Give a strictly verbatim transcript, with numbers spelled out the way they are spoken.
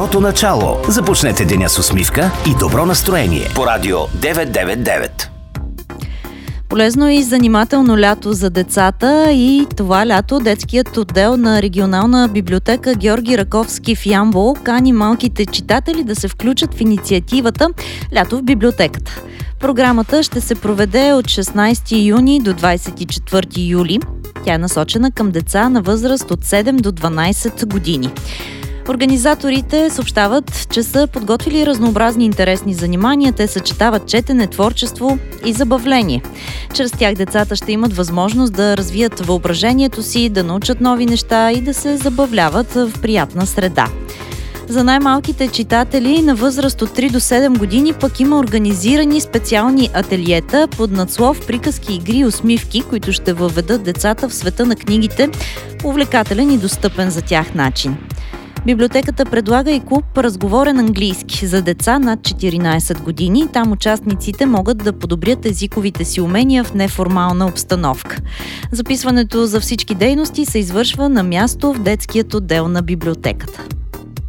доброто начало. Започнете деня с усмивка и добро настроение по Радио деветстотин деветдесет и девет. Полезно и занимателно лято за децата и това лято детският отдел на регионална библиотека Георги Раковски в Ямбол кани малките читатели да се включат в инициативата Лято в библиотеката. Програмата ще се проведе от шестнадесети юни до двадесет и четвърти юли. Тя е насочена към деца на възраст от седем до дванадесет години. Организаторите съобщават, че са подготвили разнообразни интересни занимания. Те съчетават четене, творчество и забавление. Чрез тях децата ще имат възможност да развият въображението си, да научат нови неща и да се забавляват в приятна среда. За най-малките читатели на възраст от три до седем години пък има организирани специални ателиета под надслов приказки, игри и усмивки, които ще въведат децата в света на книгите по увлекателен и достъпен за тях начин. Библиотеката предлага и клуб разговорен английски за деца над четиринадесет години. Там участниците могат да подобрят езиковите си умения в неформална обстановка. Записването за всички дейности се извършва на място в детският отдел на библиотеката.